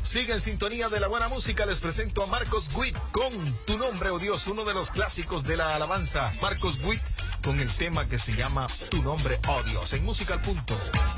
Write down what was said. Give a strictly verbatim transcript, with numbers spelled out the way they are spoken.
Sigue en sintonía de la buena música. Les presento a Marcos Witt con Tu Nombre, oh Dios, uno de los clásicos de la alabanza. Marcos Witt con el tema que se llama Tu Nombre, oh Dios, en Música al Punto.